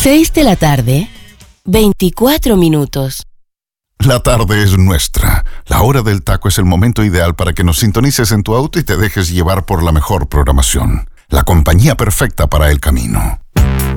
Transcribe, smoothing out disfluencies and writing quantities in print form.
6 de la tarde, 24 minutos. La tarde es nuestra. La hora del taco es el momento ideal para que nos sintonices en tu auto y te dejes llevar por la mejor programación. La compañía perfecta para el camino.